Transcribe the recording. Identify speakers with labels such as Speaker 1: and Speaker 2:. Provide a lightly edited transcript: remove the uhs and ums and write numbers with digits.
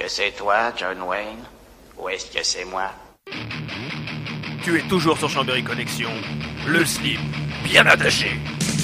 Speaker 1: que c'est toi, John Wayne? Ou est-ce que c'est moi?
Speaker 2: Tu es toujours sur Chambéry Connexion, le slip bien attaché.